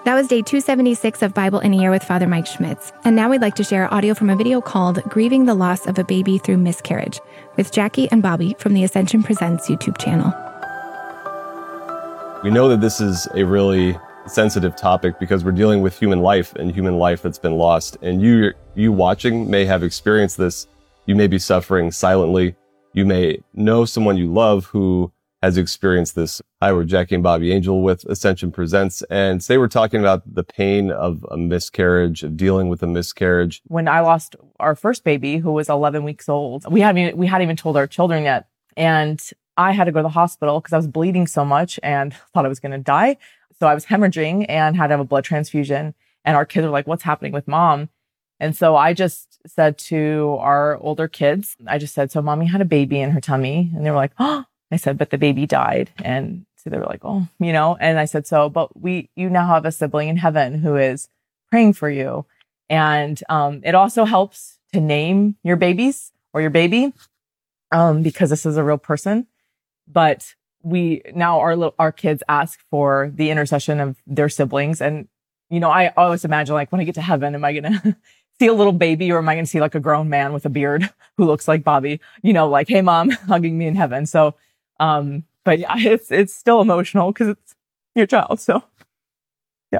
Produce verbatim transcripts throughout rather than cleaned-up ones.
That was day two seventy-six of Bible in a Year with Father Mike Schmitz. And now we'd like to share audio from a video called Grieving the Loss of a Baby Through Miscarriage with Jackie and Bobby from the Ascension Presents YouTube channel. We know that this is a really sensitive topic because we're dealing with human life and human life that's been lost. And you, you watching may have experienced this. You may be suffering silently. You may know someone you love who has experienced this. Hi, we're Jackie and Bobby Angel with Ascension Presents, and today we're talking about the pain of a miscarriage, of dealing with a miscarriage. When I lost our first baby, who was eleven weeks old, we hadn't even, we hadn't even told our children yet, and I had to go to the hospital because I was bleeding so much and thought I was going to die. So I was hemorrhaging and had to have a blood transfusion, and our kids were like, "What's happening with mom?" And so I just said to our older kids, I just said, "So mommy had a baby in her tummy," and they were like, "Oh." I said, "But the baby died." And so they were like, "Oh," you know, and I said, "So, but we, you now have a sibling in heaven who is praying for you." And, um, it also helps to name your babies or your baby, um, because this is a real person. But we, now our, our kids ask for the intercession of their siblings. And, you know, I always imagine, like, when I get to heaven, am I going to see a little baby, or am I going to see like a grown man with a beard who looks like Bobby, you know, like, "Hey mom," hugging me in heaven. So, Um, but yeah, it's, it's still emotional because it's your child. So yeah.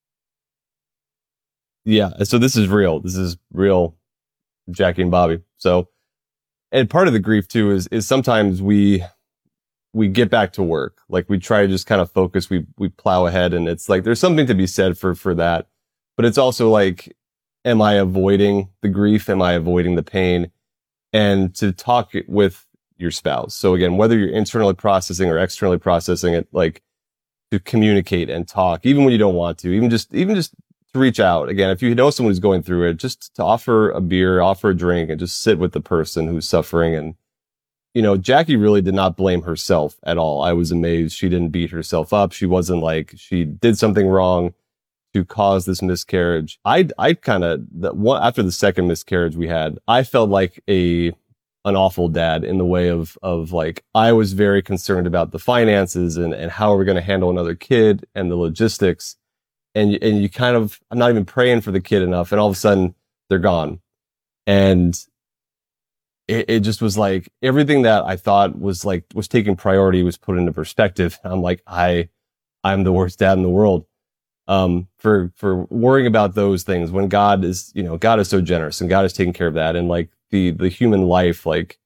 Yeah. So this is real. This is real, Jackie and Bobby. So, and part of the grief too is, is sometimes we, we get back to work. Like we try to just kind of focus. We, we plow ahead, and it's like, there's something to be said for, for that. But it's also like, am I avoiding the grief? Am I avoiding the pain? And to talk with your spouse. So again, whether you're internally processing or externally processing it, like to communicate and talk, even when you don't want to, even just, even just to reach out. Again, if you know someone who's going through it, just to offer a beer, offer a drink, and just sit with the person who's suffering. And, you know, Jackie really did not blame herself at all. I was amazed. She didn't beat herself up. She wasn't like she did something wrong to cause this miscarriage. I, I kind of, after the second miscarriage we had, I felt like a, an awful dad in the way of, of like, I was very concerned about the finances and, and how are we going to handle another kid and the logistics. And, and you kind of, I'm not even praying for the kid enough. And all of a sudden they're gone. And it, it just was like everything that I thought was like, was taking priority was put into perspective. I'm like, I, I'm the worst dad in the world. Um, for, for worrying about those things when God is, you know, God is so generous and God is taking care of that. And like the, the human life, like,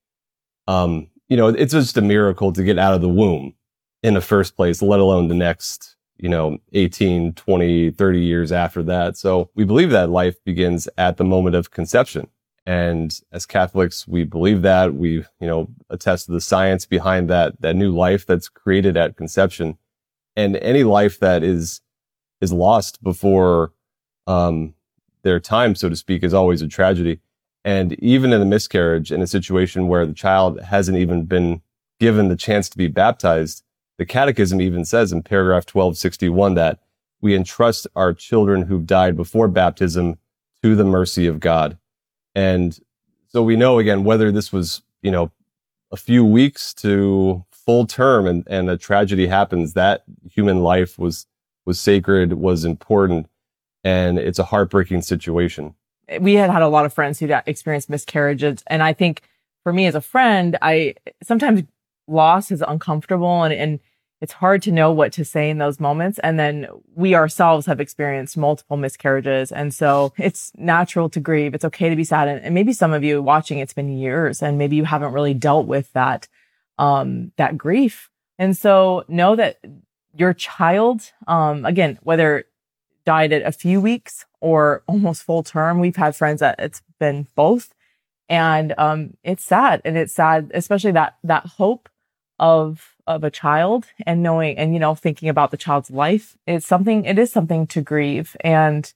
um, you know, it's just a miracle to get out of the womb in the first place, let alone the next, you know, eighteen, twenty, thirty years after that. So we believe that life begins at the moment of conception. And as Catholics, we believe that. We, you know, attest to the science behind that, that new life that's created at conception. And any life that is, is lost before, um, their time, so to speak, is always a tragedy. And even in the miscarriage, in a situation where the child hasn't even been given the chance to be baptized, the Catechism even says in paragraph twelve sixty-one that we entrust our children who've died before baptism to the mercy of God. And so we know, again, whether this was, you know, a few weeks to full term and, and a tragedy happens, that human life was, was sacred, was important, and it's a heartbreaking situation. We had had a lot of friends who'd experienced miscarriages. And I think for me as a friend, I sometimes loss is uncomfortable and, and it's hard to know what to say in those moments. And then we ourselves have experienced multiple miscarriages. And so it's natural to grieve. It's okay to be sad. And, and maybe some of you watching, it's been years and maybe you haven't really dealt with that, um, that grief. And so know that your child, um, again, whether died at a few weeks or almost full term. We've had friends that it's been both. And, um, it's sad. And it's sad, especially that, that hope of, of a child and knowing, and, you know, thinking about the child's life. It's something, it is something to grieve. And,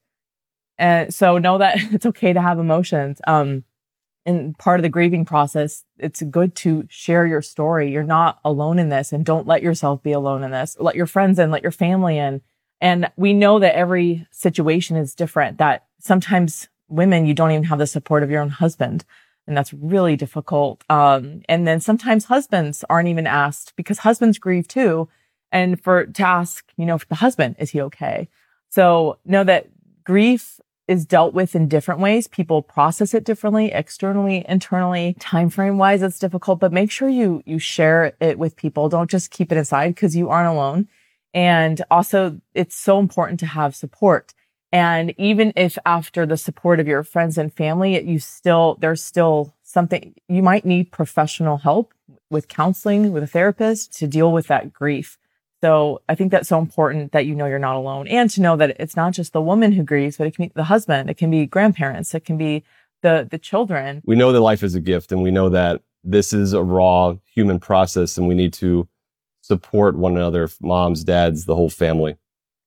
and so know that it's okay to have emotions. Um, and part of the grieving process, it's good to share your story. You're not alone in this, and don't let yourself be alone in this. Let your friends in, let your family in. And we know that every situation is different, that sometimes women, you don't even have the support of your own husband. And that's really difficult. Um, and then sometimes husbands aren't even asked because husbands grieve too. And for, to ask, you know, the husband, is he okay? So know that grief is dealt with in different ways. People process it differently, externally, internally. Time frame wise, it's difficult, but make sure you you share it with people. Don't just keep it inside because you aren't alone. And also, it's so important to have support. And even if after the support of your friends and family, you still there's still something you might need professional help with counseling, with a therapist to deal with that grief. So I think that's so important that you know you're not alone, and to know that it's not just the woman who grieves, but it can be the husband, it can be grandparents, it can be the the children. We know that life is a gift, and we know that this is a raw human process, and we need to support one another, moms, dads, the whole family.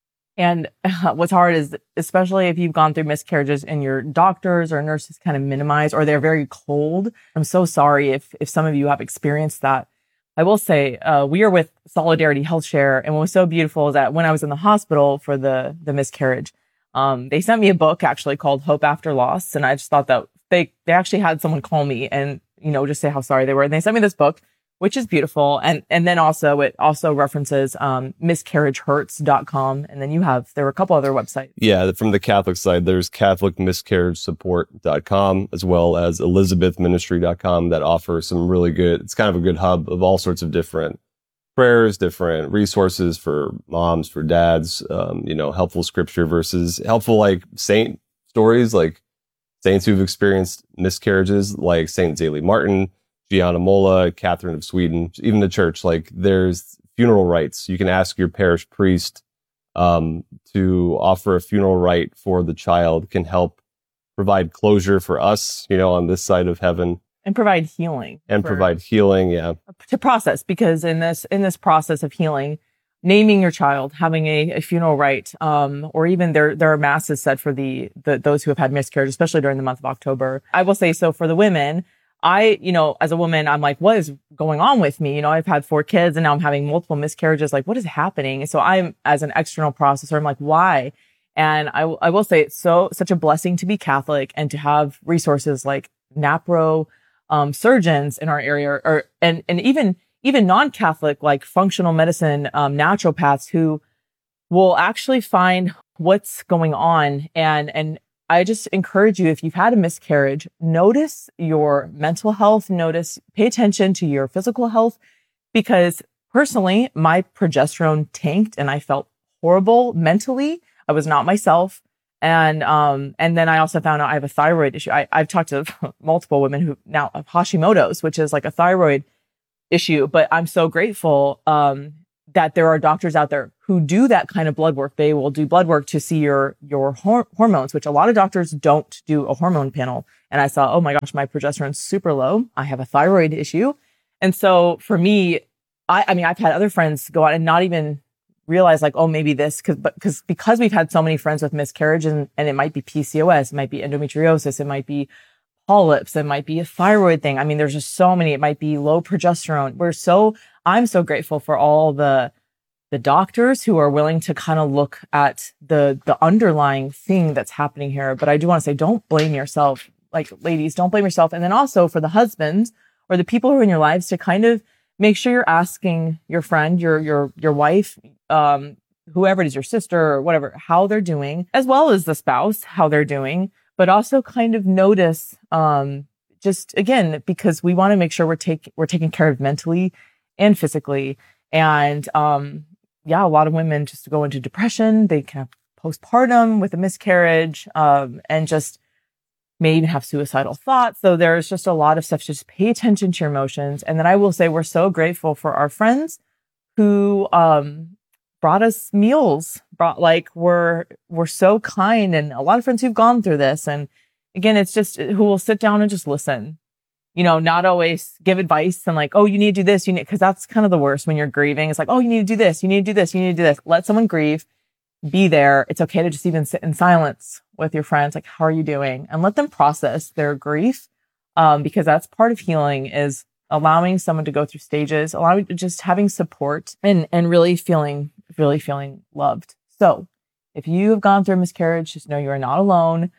And uh, what's hard is, especially if you've gone through miscarriages and your doctors or nurses kind of minimize, or they're very cold. I'm so sorry if if some of you have experienced that. I will say, uh, we are with Solidarity Health Share. And what was so beautiful is that when I was in the hospital for the, the miscarriage, um, they sent me a book actually called Hope After Loss. And I just thought that they, they actually had someone call me and, you know, just say how sorry they were. And they sent me this book, which is beautiful. And, and then also it also references, um, miscarriage hurts dot com. And then you have, there were a couple other websites. Yeah. From the Catholic side, there's Catholic Miscarriage Support dot com, as well as Elizabeth Ministry dot com, that offer some really good, it's kind of a good hub of all sorts of different prayers, different resources for moms, for dads, um, you know, helpful scripture verses, helpful like saint stories, like saints who've experienced miscarriages, like Saint Zélie Martin, Gianna Molla, Catherine of Sweden, even the church. Like there's funeral rites. You can ask your parish priest um, to offer a funeral rite for the child, can help provide closure for us, you know, on this side of heaven. And provide healing. And for, provide healing, yeah. To process, because in this in this process of healing, naming your child, having a, a funeral rite, um, or even there there are masses set for the, the those who have had miscarriage, especially during the month of October. I will say, so for the women, I, you know, as a woman, I'm like, what is going on with me? You know, I've had four kids and now I'm having multiple miscarriages. Like, what is happening? And so I'm, as an external processor, I'm like, why? And I, I will say it's so, such a blessing to be Catholic and to have resources like NAPRO, um, surgeons in our area, or, and, and even, even non-Catholic, like functional medicine, um, naturopaths who will actually find what's going on. And, and, I just encourage you, if you've had a miscarriage, notice your mental health, notice, pay attention to your physical health, because personally, my progesterone tanked and I felt horrible mentally. I was not myself. And, um, and then I also found out I have a thyroid issue. I, I've talked to multiple women who now have Hashimoto's, which is like a thyroid issue, but I'm so grateful, um, that there are doctors out there who do that kind of blood work. They will do blood work to see your, your hor- hormones, which a lot of doctors don't do a hormone panel. And I saw, oh my gosh, my progesterone's super low. I have a thyroid issue. And so for me, I, I mean, I've had other friends go out and not even realize like, oh, maybe this, cause, but, cause, because we've had so many friends with miscarriage, and, and it might be P C O S, it might be endometriosis, it might be polyps, it might be a thyroid thing. I mean, there's just so many. It might be low progesterone. We're so, I'm so grateful for all the, the doctors who are willing to kind of look at the, the underlying thing that's happening here. But I do want to say, don't blame yourself. Like, ladies, don't blame yourself. And then also for the husbands or the people who are in your lives, to kind of make sure you're asking your friend, your, your, your wife, um, whoever it is, your sister or whatever, how they're doing, as well as the spouse, how they're doing, but also kind of notice, um, just again, because we want to make sure we're taking, we're taking care of mentally and physically. And, um, yeah, a lot of women just go into depression. They can have postpartum with a miscarriage, um, and just may even have suicidal thoughts. So there's just a lot of stuff. Just pay attention to your emotions. And then I will say, we're so grateful for our friends who, um, brought us meals, brought like, we're, we're so kind. And a lot of friends who've gone through this. And again, it's just who will sit down and just listen, you know, not always give advice and like, oh, you need to do this. You need, cause that's kind of the worst when you're grieving. It's like, oh, you need to do this. You need to do this. You need to do this. Let someone grieve, be there. It's okay to just even sit in silence with your friends. Like, how are you doing? And let them process their grief. Um, because that's part of healing, is allowing someone to go through stages, allowing just having support and, and really feeling, really feeling loved. So if you have gone through a miscarriage, just know you are not alone.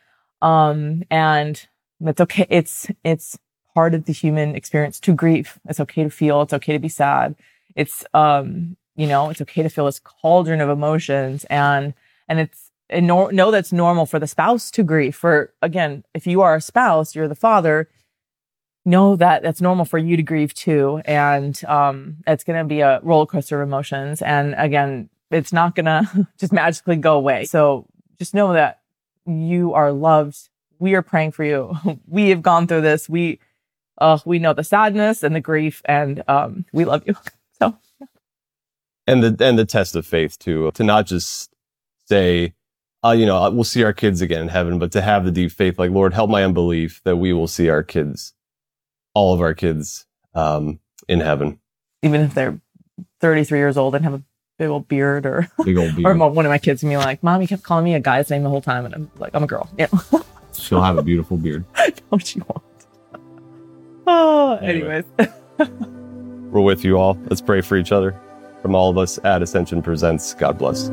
Um, and it's okay. It's, it's part of the human experience to grieve. It's okay to feel. It's okay to be sad. It's, um, you know, it's okay to feel this cauldron of emotions, and, and it's, and no, know that's normal for the spouse to grieve. For, again, if you are a spouse, you're the father, know that that's normal for you to grieve too. And um, it's going to be a roller coaster of emotions. And again, it's not going to just magically go away. So just know that you are loved. We are praying for you. We have gone through this. We, uh, we know the sadness and the grief, and um, we love you. So, and the and the test of faith too, to not just say, uh, you know, we'll see our kids again in heaven, but to have the deep faith, like, Lord, help my unbelief that we will see our kids, all of our kids, um, in heaven, even if they're thirty-three years old and have a big old beard, or big old beard. Or one of my kids can be like, Mom, you kept calling me a guy's name the whole time, and I'm like, I'm a girl. Yeah, she'll have a beautiful beard. No, she won't. Oh, anyways. We're with you all. Let's pray for each other. From all of us at Ascension Presents, God bless.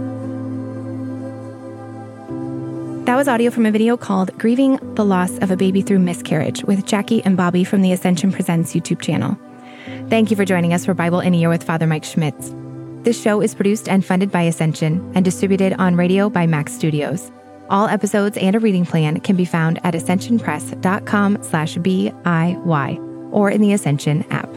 That was audio from a video called Grieving the Loss of a Baby Through Miscarriage with Jackie and Bobby from the Ascension Presents YouTube channel. Thank you for joining us for Bible in a Year with Father Mike Schmitz. This show is produced and funded by Ascension and distributed on radio by Max Studios. All episodes and a reading plan can be found at ascensionpress.com slash B-I-Y or in the Ascension app.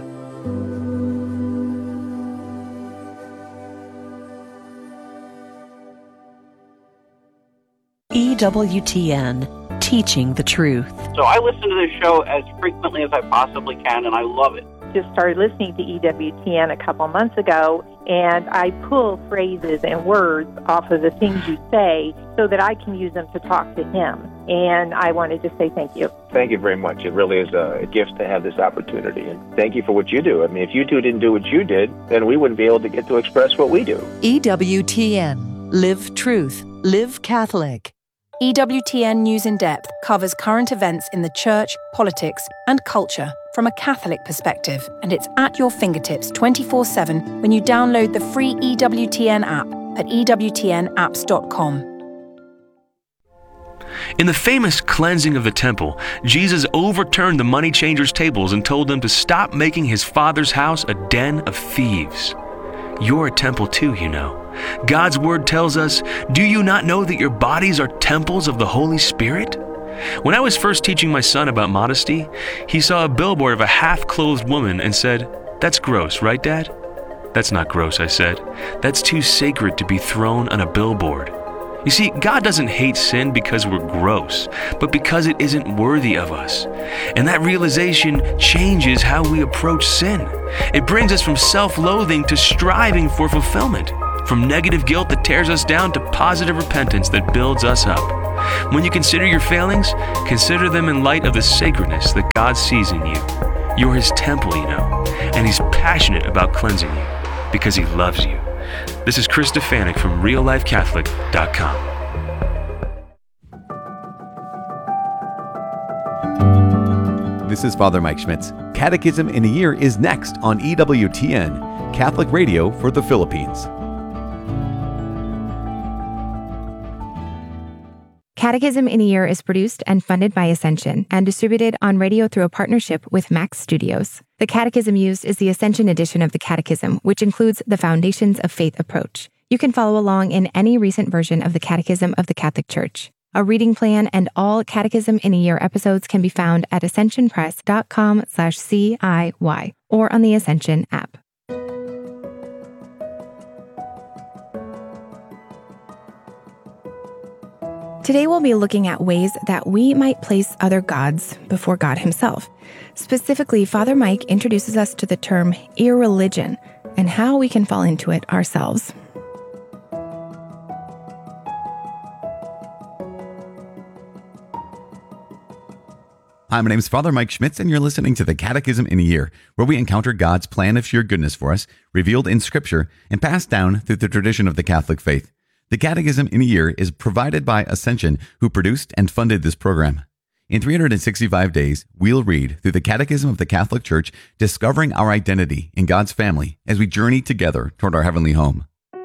E W T N, teaching the truth. So I listen to this show as frequently as I possibly can, and I love it. Just started listening to E W T N a couple months ago, and I pull phrases and words off of the things you say so that I can use them to talk to him. And I wanted to say thank you. Thank you very much. It really is a gift to have this opportunity. And thank you for what you do. I mean, if you two didn't do what you did, then we wouldn't be able to get to express what we do. E W T N. Live truth. Live Catholic. E W T N News in Depth covers current events in the church, politics, and culture from a Catholic perspective, and it's at your fingertips twenty-four seven when you download the free E W T N app at E W T N apps dot com. In the famous cleansing of the temple, Jesus overturned the money changers' tables and told them to stop making his Father's house a den of thieves. You're a temple too, you know. God's word tells us, do you not know that your bodies are temples of the Holy Spirit? When I was first teaching my son about modesty, he saw a billboard of a half-clothed woman and said, "That's gross, right, Dad?" "That's not gross," I said. "That's too sacred to be thrown on a billboard." You see, God doesn't hate sin because we're gross, but because it isn't worthy of us. And that realization changes how we approach sin. It brings us from self-loathing to striving for fulfillment, from negative guilt that tears us down to positive repentance that builds us up. When you consider your failings, consider them in light of the sacredness that God sees in you. You're his temple, you know, and he's passionate about cleansing you because he loves you. This is Chris Stefanik from real life catholic dot com. This is Father Mike Schmitz. Catechism in a Year is next on E W T N, Catholic Radio for the Philippines. Catechism in a Year is produced and funded by Ascension and distributed on radio through a partnership with Max Studios. The catechism used is the Ascension edition of the Catechism, which includes the Foundations of Faith approach. You can follow along in any recent version of the Catechism of the Catholic Church. A reading plan and all Catechism in a Year episodes can be found at ascensionpress.com slash CIY or on the Ascension app. Today we'll be looking at ways that we might place other gods before God himself. Specifically, Father Mike introduces us to the term irreligion and how we can fall into it ourselves. Hi, my name is Father Mike Schmitz, and you're listening to the Catechism in a Year, where we encounter God's plan of sheer goodness for us, revealed in Scripture and passed down through the tradition of the Catholic faith. The Catechism in a Year is provided by Ascension, who produced and funded this program. In three hundred sixty-five days, we'll read through the Catechism of the Catholic Church, discovering our identity in God's family as we journey together toward our heavenly home.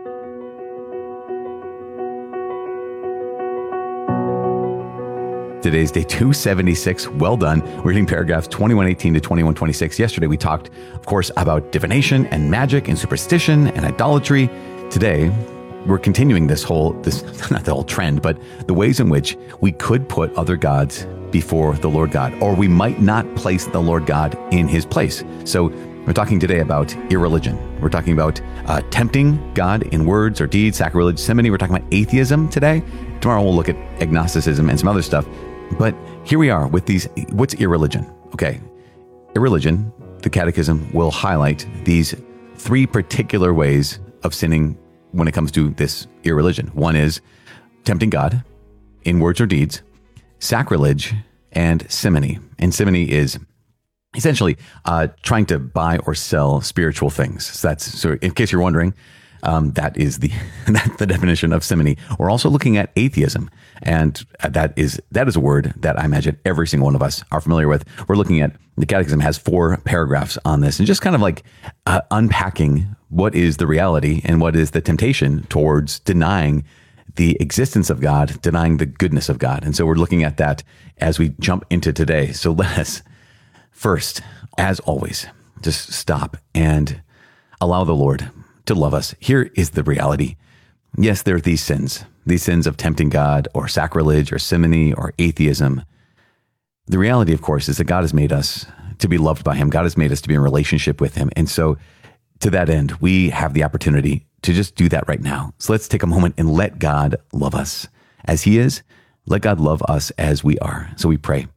Today's day two seventy-six. Well done. We're reading paragraphs twenty-one eighteen to twenty-one twenty-six. Yesterday we talked, of course, about divination and magic and superstition and idolatry. Today, we're continuing this whole, this, not the whole trend, but the ways in which we could put other gods before the Lord God, or we might not place the Lord God in his place. So we're talking today about irreligion. We're talking about uh, tempting God in words or deeds, sacrilege, simony. We're talking about atheism today. Tomorrow we'll look at agnosticism and some other stuff. But here we are with these, what's irreligion? Okay, irreligion, the Catechism will highlight these three particular ways of sinning when it comes to this irreligion. One is tempting God in words or deeds, sacrilege, and simony. And simony is essentially uh, trying to buy or sell spiritual things. So that's, so in case you're wondering, um, that is the that's the definition of simony. We're also looking at atheism, and that is that is a word that I imagine every single one of us are familiar with. We're looking at, the Catechism has four paragraphs on this, and just kind of like uh, unpacking what is the reality and what is the temptation towards denying the existence of God, denying the goodness of God. And so we're looking at that as we jump into today. So let us first, as always, just stop and allow the Lord to love us. Here is the reality. Yes, there are these sins, these sins of tempting God or sacrilege or simony or atheism. The reality, of course, is that God has made us to be loved by him. God has made us to be in relationship with him. And so to that end, we have the opportunity to just do that right now. So let's take a moment and let God love us as he is. Let God love us as we are. So we pray.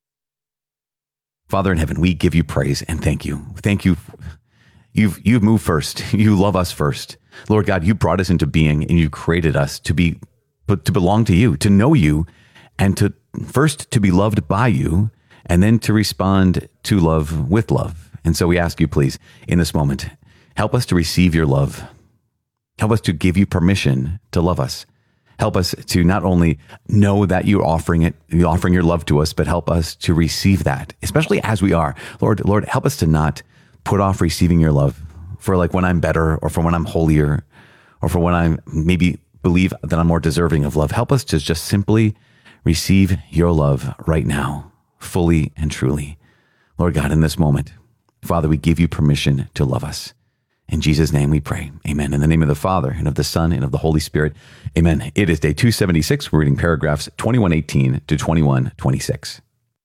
Father in heaven, we give you praise and thank you. Thank you. You've, you've moved first. You love us first. Lord God, you brought us into being and you created us to be, to belong to you, to know you, and to first to be loved by you, and then to respond to love with love. And so we ask you, please, in this moment, help us to receive your love. Help us to give you permission to love us. Help us to not only know that you're offering it, you're offering your love to us, but help us to receive that, especially as we are. Lord, Lord, help us to not put off receiving your love for like when I'm better or for when I'm holier or for when I maybe believe that I'm more deserving of love. Help us to just simply receive your love right now, fully and truly. Lord God, in this moment, Father, we give you permission to love us. In Jesus' name we pray. Amen. In the name of the Father, and of the Son, and of the Holy Spirit. Amen. It is day two seventy-six. We're reading paragraphs twenty-one eighteen to twenty-one twenty-six.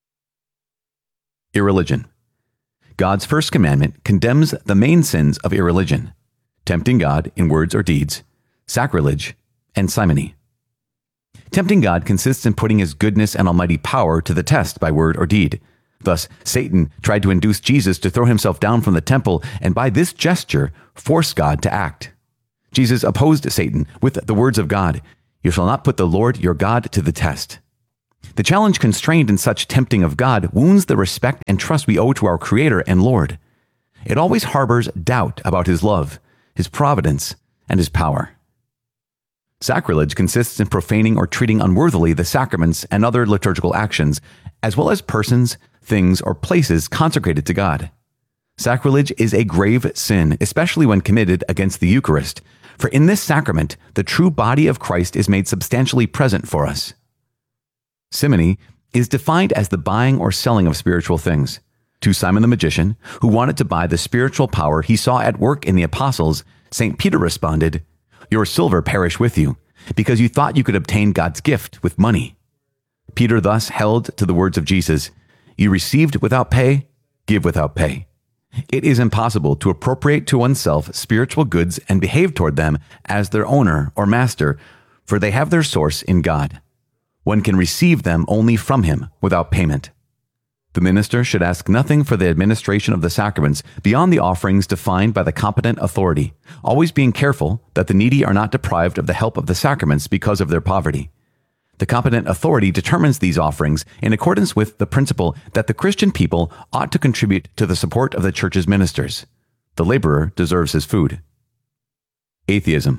Irreligion. God's first commandment condemns the main sins of irreligion: tempting God in words or deeds, sacrilege, and simony. Tempting God consists in putting his goodness and almighty power to the test by word or deed. Thus, Satan tried to induce Jesus to throw himself down from the temple and by this gesture force God to act. Jesus opposed Satan with the words of God, "You shall not put the Lord your God to the test." The challenge constrained in such tempting of God wounds the respect and trust we owe to our Creator and Lord. It always harbors doubt about his love, his providence, and his power. Sacrilege consists in profaning or treating unworthily the sacraments and other liturgical actions, as well as persons, things, or places consecrated to God. Sacrilege is a grave sin, especially when committed against the Eucharist, for in this sacrament, the true body of Christ is made substantially present for us. Simony is defined as the buying or selling of spiritual things. To Simon the magician, who wanted to buy the spiritual power he saw at work in the apostles, Saint Peter responded, "Your silver perish with you, because you thought you could obtain God's gift with money." Peter thus held to the words of Jesus, "You received without pay, give without pay." It is impossible to appropriate to oneself spiritual goods and behave toward them as their owner or master, for they have their source in God. One can receive them only from him without payment. The minister should ask nothing for the administration of the sacraments beyond the offerings defined by the competent authority, always being careful that the needy are not deprived of the help of the sacraments because of their poverty. The competent authority determines these offerings in accordance with the principle that the Christian people ought to contribute to the support of the church's ministers. The laborer deserves his food. Atheism.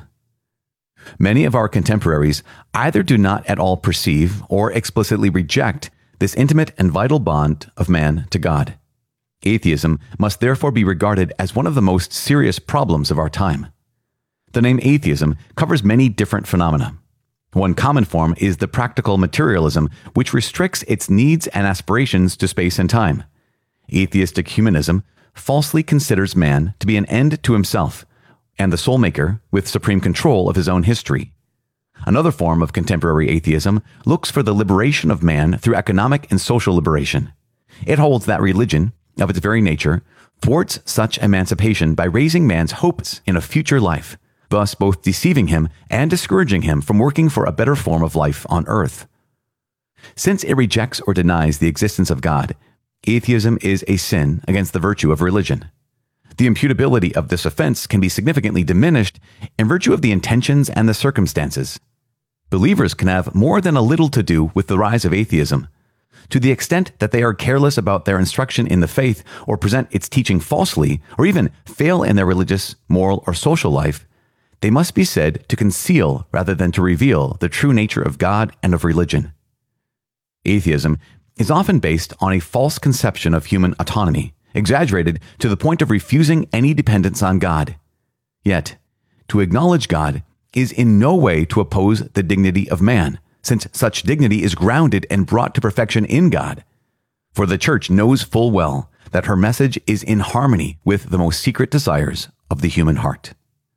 Many of our contemporaries either do not at all perceive or explicitly reject this intimate and vital bond of man to God. Atheism must therefore be regarded as one of the most serious problems of our time. The name atheism covers many different phenomena. One common form is the practical materialism, which restricts its needs and aspirations to space and time. Atheistic humanism falsely considers man to be an end to himself, and the soul maker with supreme control of his own history. Another form of contemporary atheism looks for the liberation of man through economic and social liberation. It holds that religion, of its very nature, thwarts such emancipation by raising man's hopes in a future life, thus both deceiving him and discouraging him from working for a better form of life on earth. Since it rejects or denies the existence of God, atheism is a sin against the virtue of religion. The imputability of this offense can be significantly diminished in virtue of the intentions and the circumstances. Believers can have more than a little to do with the rise of atheism. To the extent that they are careless about their instruction in the faith or present its teaching falsely, or even fail in their religious, moral, or social life, they must be said to conceal rather than to reveal the true nature of God and of religion. Atheism is often based on a false conception of human autonomy, exaggerated to the point of refusing any dependence on God. Yet, to acknowledge God is in no way to oppose the dignity of man, since such dignity is grounded and brought to perfection in God. For the Church knows full well that her message is in harmony with the most secret desires of the human heart.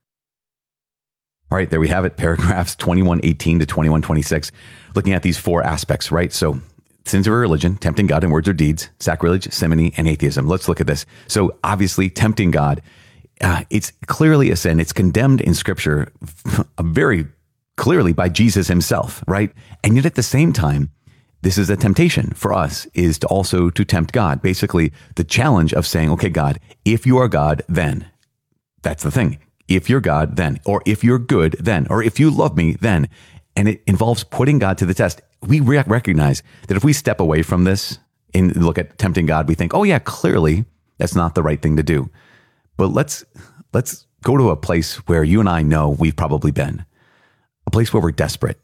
All right, there we have it, paragraphs twenty-one eighteen to twenty-one twenty-six, looking at these four aspects, right? So, sins of religion, tempting God in words or deeds, sacrilege, simony, and atheism. Let's look at this. So, obviously, tempting God, uh, it's clearly a sin. It's condemned in Scripture very clearly by Jesus himself, right? And yet at the same time, this is a temptation for us, is to also to tempt God. Basically, the challenge of saying, okay, God, if you are God, then. That's the thing. If you're God, then. Or if you're good, then. Or if you love me, then. And it involves putting God to the test. We re- recognize that if we step away from this and look at tempting God, we think, oh yeah, clearly that's not the right thing to do. But let's let's go to a place where you and I know we've probably been. A place where we're desperate.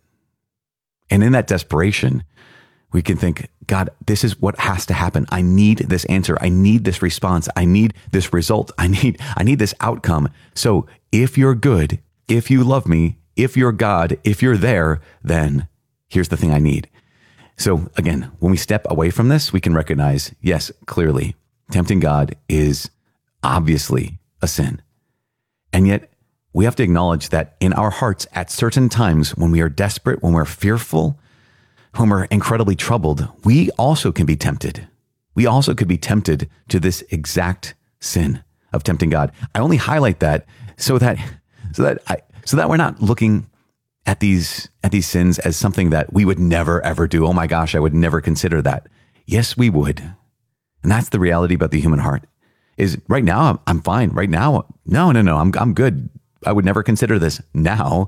And in that desperation, we can think, God, this is what has to happen. I need this answer. I need this response. I need this result. I need, I need this outcome. So if you're good, if you love me, if you're God, if you're there, then here's the thing I need. So again, when we step away from this, we can recognize, yes, clearly, tempting God is obviously a sin. And yet, we have to acknowledge that in our hearts, at certain times when we are desperate, when we're fearful, when we're incredibly troubled, we also can be tempted. We also could be tempted to this exact sin of tempting God. I only highlight that so that so that I so that we're not looking at these at these sins as something that we would never ever do. Oh my gosh, I would never consider that. Yes, we would. And that's the reality about the human heart. Is right now I'm, I'm fine. Right now, no, no, no, I'm I'm good. I would never consider this now,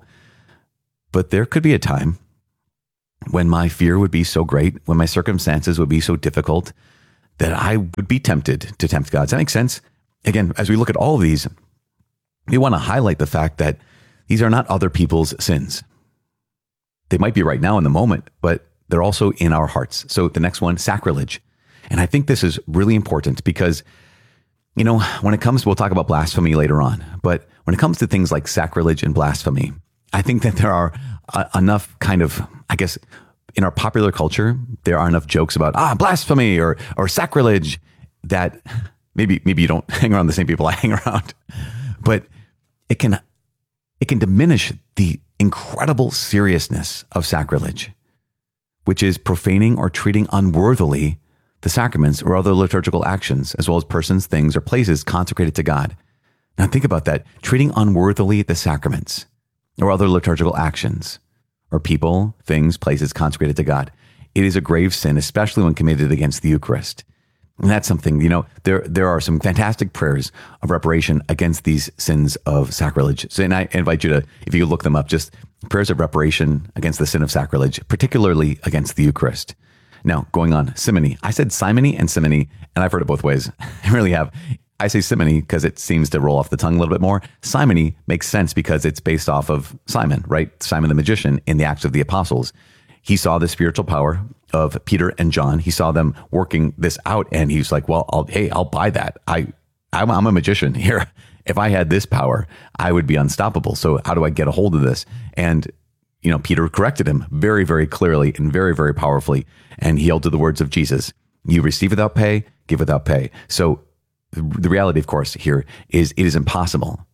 but there could be a time when my fear would be so great, when my circumstances would be so difficult that I would be tempted to tempt God. Does that make sense? Again, as we look at all of these, we want to highlight the fact that these are not other people's sins. They might be right now in the moment, but they're also in our hearts. So the next one, sacrilege. And I think this is really important because, you know, when it comes, we'll talk about blasphemy later on, but when it comes to things like sacrilege and blasphemy, I think that there are uh, enough kind of, I guess, in our popular culture, there are enough jokes about, ah, blasphemy or or sacrilege that maybe maybe you don't hang around the same people I hang around, but it can it can diminish the incredible seriousness of sacrilege, which is profaning or treating unworthily the sacraments or other liturgical actions, as well as persons, things, or places consecrated to God. Now think about that, treating unworthily the sacraments or other liturgical actions, or people, things, places consecrated to God. It is a grave sin, especially when committed against the Eucharist. And that's something, you know, there there are some fantastic prayers of reparation against these sins of sacrilege. So, and I invite you to, if you look them up, just prayers of reparation against the sin of sacrilege, particularly against the Eucharist. Now, going on, simony. I said simony and simony, and I've heard it both ways. I really have. I say simony because it seems to roll off the tongue a little bit more. Simony makes sense because it's based off of Simon, right? Simon the magician in the Acts of the Apostles. He saw the spiritual power of Peter and John. He saw them working this out, and he's like, well, I'll, hey, I'll buy that. I, I'm, I'm a magician here. If I had this power, I would be unstoppable. So how do I get a hold of this? And, you know, Peter corrected him very, very clearly and very, very powerfully. And he held to the words of Jesus. You receive without pay, give without pay. So the reality, of course, here is it is impossible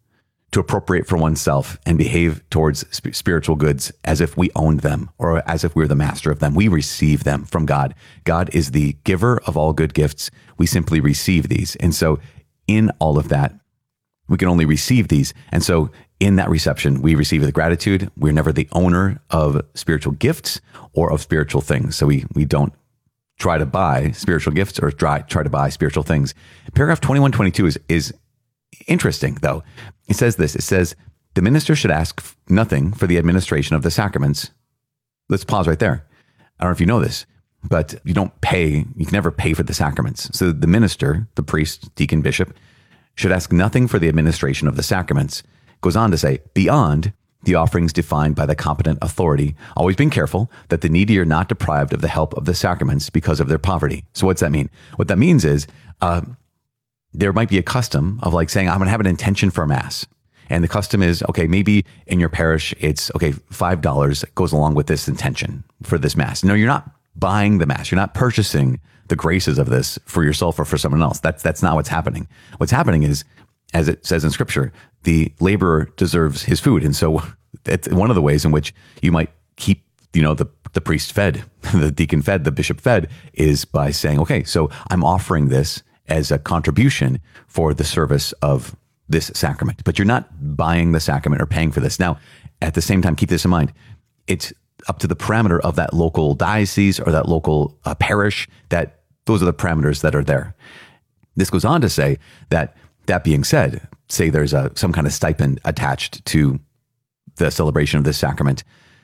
to appropriate for oneself and behave towards sp- spiritual goods as if we owned them or as if we were the master of them. We receive them from God. God is the giver of all good gifts. We simply receive these. And so in all of that, we can only receive these. And so in that reception, we receive with gratitude. We're never the owner of spiritual gifts or of spiritual things. So we, we don't try to buy spiritual gifts or try, try to buy spiritual things. Paragraph twenty-one twenty-two is, is interesting, though. It says this. It says, the minister should ask nothing for the administration of the sacraments. Let's pause right there. I don't know if you know this, but you don't pay, you can never pay for the sacraments. So the minister, the priest, deacon, bishop, should ask nothing for the administration of the sacraments. Goes on to say, beyond the offerings defined by the competent authority, always being careful that the needy are not deprived of the help of the sacraments because of their poverty. So what's that mean? What that means is, uh, there might be a custom of like saying, I'm going to have an intention for a mass. And the custom is, okay, maybe in your parish, it's, okay, five dollars goes along with this intention for this mass. No, you're not buying the mass. You're not purchasing the graces of this for yourself or for someone else. That's, that's not what's happening. What's happening is, as it says in scripture, the laborer deserves his food. And so that's one of the ways in which you might keep, you know, the, the priest fed, the deacon fed, the bishop fed, is by saying, okay, so I'm offering this as a contribution for the service of this sacrament. But you're not buying the sacrament or paying for this. Now, at the same time, keep this in mind. It's up to the parameter of that local diocese or that local uh, parish, that those are the parameters that are there. This goes on to say that, that being said, say there's a some kind of stipend attached to the celebration of this sacrament.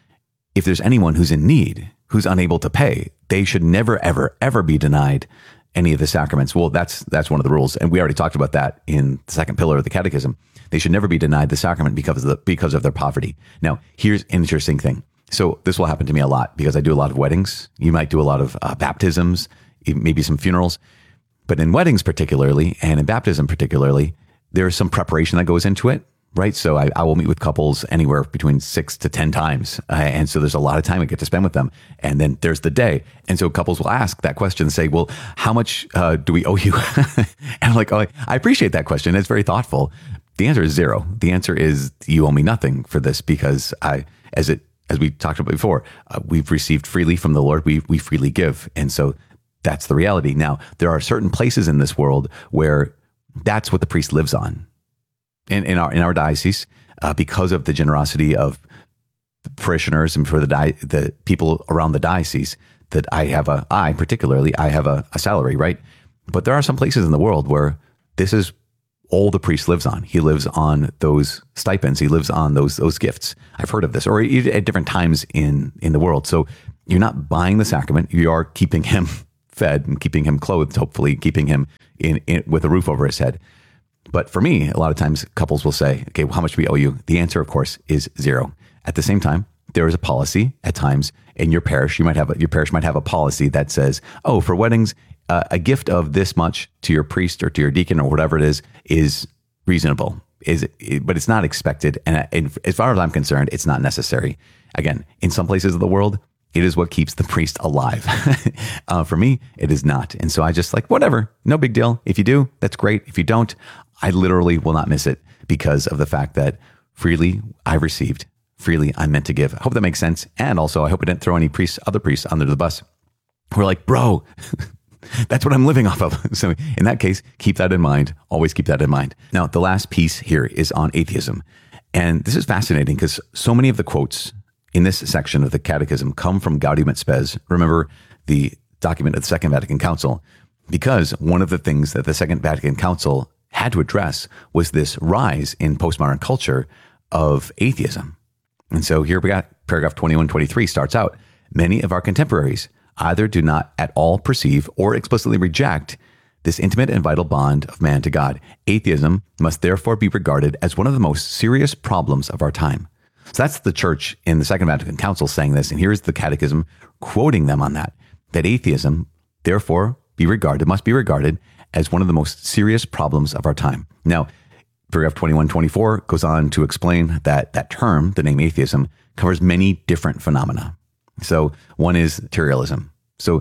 If there's anyone who's in need, who's unable to pay, they should never, ever, ever be denied any of the sacraments. Well, that's that's one of the rules. And we already talked about that in the second pillar of the catechism. They should never be denied the sacrament because of the, because of their poverty. Now, here's an interesting thing. So this will happen to me a lot because I do a lot of weddings. You might do a lot of uh, baptisms, maybe some funerals. But in weddings particularly, and in baptism particularly, there's some preparation that goes into it, right? So I, I will meet with couples anywhere between six to ten times. Uh, and so there's a lot of time I get to spend with them. And then there's the day. And so couples will ask that question and say, well, how much uh, do we owe you? And I'm like, oh, I appreciate that question. It's very thoughtful. The answer is zero. The answer is you owe me nothing for this because I, as it, as we talked about before, uh, we've received freely from the Lord. We, we freely give. And so that's the reality. Now, there are certain places in this world where that's what the priest lives on. In, in our in our diocese, uh, because of the generosity of the parishioners and for the di- the people around the diocese, that I have a I particularly I have a, a salary, right? But there are some places in the world where this is all the priest lives on. He lives on those stipends. He lives on those those gifts. I've heard of this, or at different times in in the world. So you're not buying the sacrament. You are keeping him fed and keeping him clothed. Hopefully, keeping him in, in with a roof over his head. But for me, a lot of times couples will say, okay, well, how much do we owe you? The answer, of course, is zero. At the same time, there is a policy at times in your parish. You might have, a, your parish might have a policy that says, oh, for weddings, uh, a gift of this much to your priest or to your deacon or whatever it is, is reasonable. Is it, but it's not expected. And, and as far as I'm concerned, it's not necessary. Again, in some places of the world, it is what keeps the priest alive. uh, for me, it is not. And so I just like, whatever, no big deal. If you do, that's great. If you don't, I literally will not miss it because of the fact that freely I've received, freely I'm meant to give. I hope that makes sense. And also, I hope I didn't throw any priests, other priests under the bus. We're like, bro, that's what I'm living off of. So in that case, keep that in mind. Always keep that in mind. Now, the last piece here is on atheism. And this is fascinating because so many of the quotes in this section of the Catechism come from Gaudium et Spes. Remember the document of the Second Vatican Council, because one of the things that the Second Vatican Council had to address was this rise in postmodern culture of atheism. And so here we got paragraph twenty-one twenty-three starts out, many of our contemporaries either do not at all perceive or explicitly reject this intimate and vital bond of man to God. Atheism must therefore be regarded as one of the most serious problems of our time. So that's the church in the Second Vatican Council saying this, and here's the Catechism quoting them on that, that atheism therefore be regarded, must be regarded as one of the most serious problems of our time. Now, paragraph twenty-one twenty-four goes on to explain that that term, the name atheism, covers many different phenomena. So one is materialism. So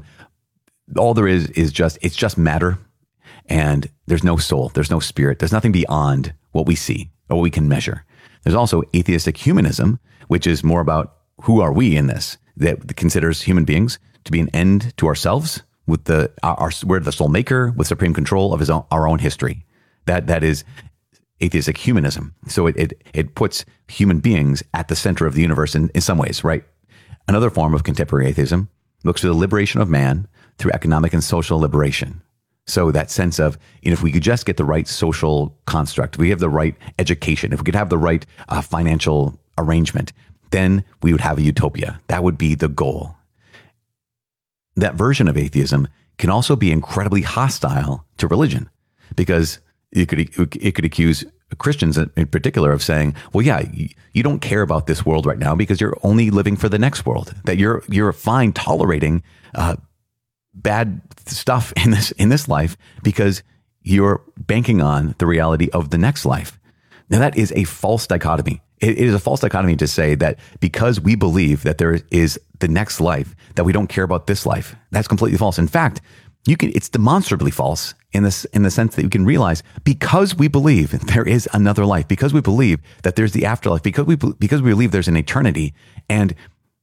all there is is just, it's just matter, and there's no soul, there's no spirit, there's nothing beyond what we see. or what we can measure. There's also atheistic humanism, which is more about who are we in this, that considers human beings to be an end to ourselves, with the our, our we're the sole maker with supreme control of his own, our own history. That that is atheistic humanism. So it, it it puts human beings at the center of the universe in, in some ways, right? Another form of contemporary atheism looks to the liberation of man through economic and social liberation. So that sense of, you know, if we could just get the right social construct, if we have the right education, if we could have the right uh, financial arrangement, then we would have a utopia. That would be the goal. That version of atheism can also be incredibly hostile to religion, because it could it could accuse Christians in particular of saying, well, yeah, you don't care about this world right now because you're only living for the next world, that you're you're fine tolerating uh, bad stuff in this in this life because you're banking on the reality of the next life. Now, that is a false dichotomy. It is a false dichotomy to say that because we believe that there is the next life, that we don't care about this life. That's completely false. In fact, you can, it's demonstrably false in this, in the sense that you can realize, because we believe there is another life, because we believe that there's the afterlife, because we, because we believe there's an eternity, and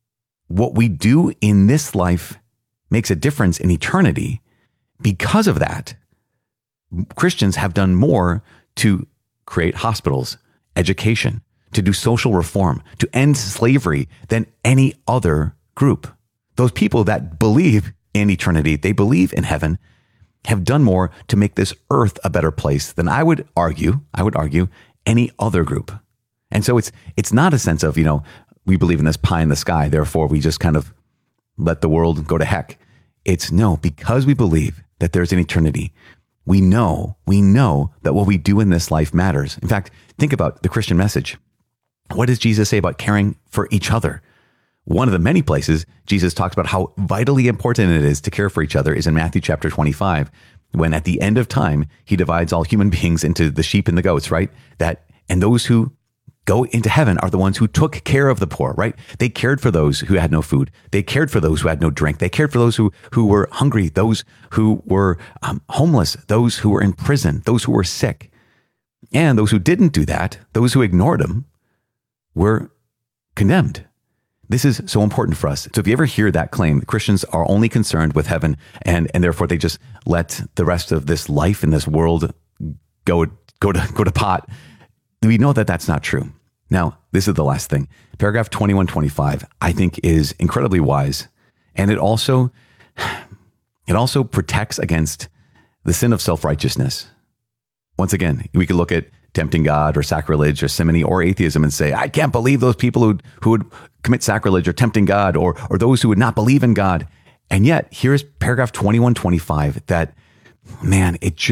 what we do in this life makes a difference in eternity. Because of that, Christians have done more to create hospitals, education, to do social reform, to end slavery than any other group. Those people that believe in eternity, they believe in heaven, have done more to make this earth a better place than I would argue, I would argue, any other group. And so it's it's not a sense of, you know, we believe in this pie in the sky, therefore we just kind of let the world go to heck. It's no, because we believe that there's an eternity, we know, we know that what we do in this life matters. In fact, think about the Christian message. What does Jesus say about caring for each other? One of the many places Jesus talks about how vitally important it is to care for each other is in Matthew chapter twenty-five, when at the end of time, he divides all human beings into the sheep and the goats, right? That, and those who go into heaven are the ones who took care of the poor, right? They cared for those who had no food. They cared for those who had no drink. They cared for those who, who were hungry, those who were um, homeless, those who were in prison, those who were sick. And those who didn't do that, those who ignored them, were condemned. This is so important for us. So if you ever hear that claim, Christians are only concerned with heaven, and, and therefore they just let the rest of this life in this world go, go to, go to pot, we know that that's not true. Now, this is the last thing. Paragraph twenty-one twenty-five, I think, is incredibly wise. And it also, it also protects against the sin of self-righteousness. Once again, we could look at tempting God or sacrilege or simony or atheism and say, I can't believe those people who, who would commit sacrilege or tempting God, or, or those who would not believe in God. And yet, here's paragraph twenty-one twenty-five that, man, it just